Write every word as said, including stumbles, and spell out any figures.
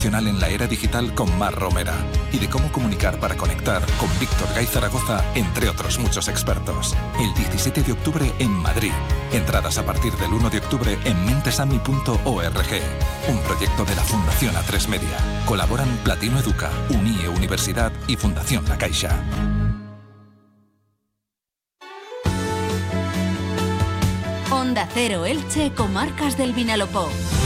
en la era digital con Mar Romera y de cómo comunicar para conectar con Víctor Gay Zaragoza, entre otros muchos expertos. El diecisiete de octubre en Madrid. Entradas a partir del uno de octubre en mentesami punto org. Un proyecto de la Fundación A tres Media. Colaboran Platino Educa, Unie Universidad y Fundación La Caixa. Onda Cero Elche, Comarcas del Vinalopó.